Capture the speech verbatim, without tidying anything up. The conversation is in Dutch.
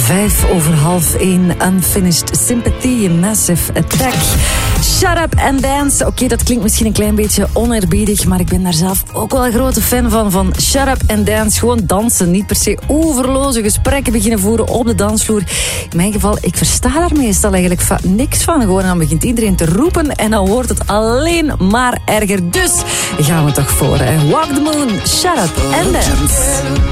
Vijf over half één. Unfinished Sympathy, Massive Attack. Shut Up and Dance. Oké, okay, dat klinkt misschien een klein beetje oneerbiedig, maar ik ben daar zelf ook wel een grote fan van. Van Shut Up and Dance. Gewoon dansen. Niet per se overloze gesprekken beginnen voeren op de dansvloer. In mijn geval, ik versta daar meestal eigenlijk va- niks van. Gewoon, en dan begint iedereen te roepen en dan wordt het alleen maar erger. Dus gaan we toch voor. Hè? Walk the Moon, Shut Up and Dance.